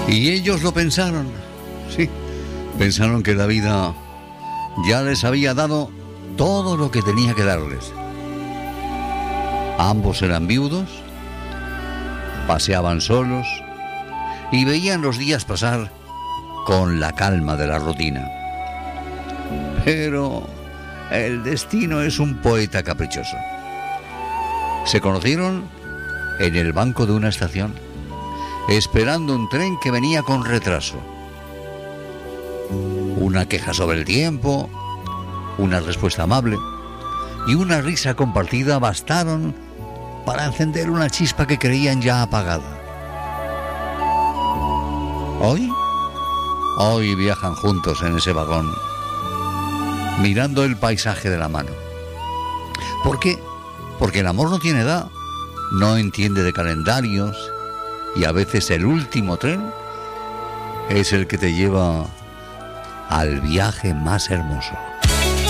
Y ellos lo pensaron, sí, pensaron que la vida ya les había dado todo lo que tenía que darles. Ambos eran viudos, paseaban solos y veían los días pasar con la calma de la rutina. Pero el destino es un poeta caprichoso. Se conocieron en el banco de una estación, esperando un tren que venía con retraso. Una queja sobre el tiempo, una respuesta amable y una risa compartida bastaron para encender una chispa que creían ya apagada. Hoy viajan juntos en ese vagón, mirando el paisaje de la mano. ¿Por qué? Porque el amor no tiene edad, no entiende de calendarios y a veces el último tren es el que te lleva al viaje más hermoso.